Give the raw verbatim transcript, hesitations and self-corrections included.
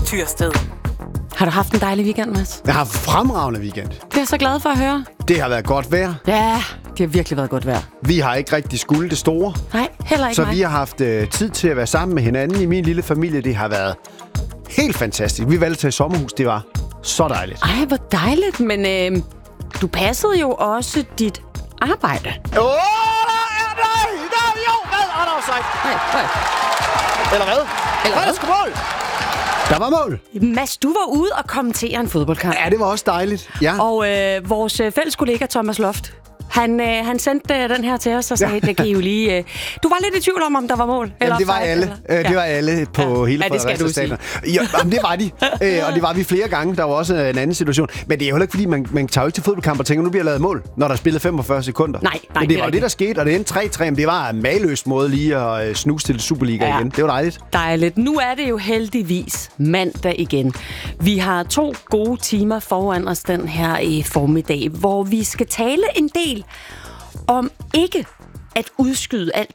Tyrsted. Har du haft en dejlig weekend, Mads? Jeg har haft en fremragende weekend. Det er jeg så glad for at høre. Det har været godt vejr. Ja, det har virkelig været godt vejr. Vi har ikke rigtig skulle det store. Nej, heller ikke Så mig. vi har haft øh, tid til at være sammen med hinanden i min lille familie. Det har været helt fantastisk. Vi valgte til et sommerhus. Det var så dejligt. Ej, hvor dejligt. Men øh, du passede jo også dit arbejde. Åh, oh, nej, nej, jo, hvad? Er der offside? Nej, nej. Eller hvad? Eller hvad? hvad? Der skulle mål. Der var mål. Mads, du var ude og kommentere en fodboldkamp. Ja, det var også dejligt. Ja. Og øh, vores øh, fælles kollega Thomas Loft, han, øh, han sendte øh, den her til os og sagde, ja. Det kan I jo lige... Øh, du var lidt i tvivl om, om der var mål. Jamen, det var alle. Eller? Øh, det var alle på ja. hele Ja, det skal du Fredericia Stadion. Ja, jamen, det var de. øh, og det var vi flere gange. Der var også en anden situation. Men det er jo heller ikke, fordi man, man tager jo ikke til fodboldkamp og tænker, nu bliver lavet mål, når der er spillet femogfyrre sekunder. Nej, nej, Men det, det var er det, der skete, og det endte tre tre. Men det var en mageløs måde lige at øh, snuse til Superliga ja. igen. Det var dejligt. Dejligt. Nu er det jo heldigvis mandag igen. Vi har to gode timer foran os den her i formiddag, hvor vi skal tale en del om ikke at udskyde alt